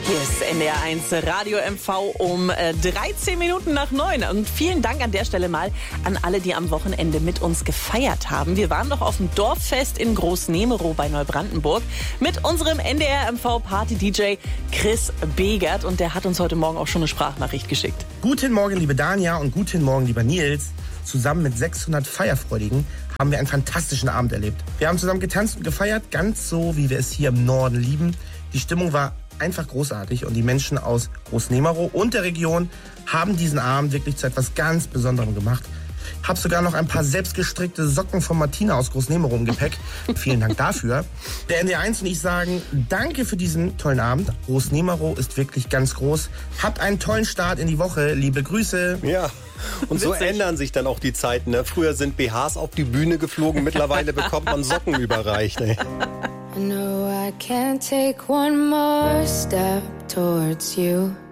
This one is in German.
Hier ist NDR 1 Radio MV um 13 Minuten nach 9. Und vielen Dank an der Stelle mal an alle, die am Wochenende mit uns gefeiert haben. Wir waren doch auf dem Dorffest in Großnemerow bei Neubrandenburg mit unserem NDR MV Party-DJ Chris Begert. Und der hat uns heute Morgen auch schon eine Sprachnachricht geschickt. Guten Morgen, liebe Dania, und guten Morgen, lieber Nils. Zusammen mit 600 Feierfreudigen haben wir einen fantastischen Abend erlebt. Wir haben zusammen getanzt und gefeiert, ganz so, wie wir es hier im Norden lieben. Die Stimmung war einfach großartig und die Menschen aus Großnemerow und der Region haben diesen Abend wirklich zu etwas ganz Besonderem gemacht. Hab sogar noch ein paar selbstgestrickte Socken von Martina aus Großnemerow im Gepäck. Vielen Dank dafür. Der NDR 1 und ich sagen danke für diesen tollen Abend. Großnemerow ist wirklich ganz groß. Habt einen tollen Start in die Woche. Liebe Grüße. Ja. Und so ändern sich dann auch die Zeiten. Ne? Früher sind BHs auf die Bühne geflogen, mittlerweile bekommt man Socken überreicht. Ne? I know I can't take one more step towards you.